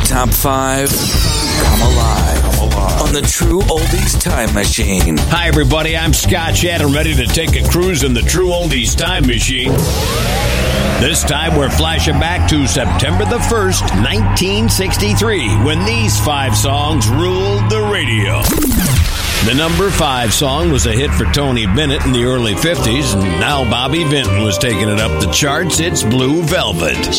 top 5, come alive on the True Oldies Time Machine. Hi, everybody. I'm Scott Shannon, ready to take a cruise in the True Oldies Time Machine. This time, we're flashing back to September the 1st, 1963, when these 5 songs ruled the radio. The number 5 song was a hit for Tony Bennett in the early 50s, and now Bobby Vinton was taking it up the charts. It's Blue Velvet.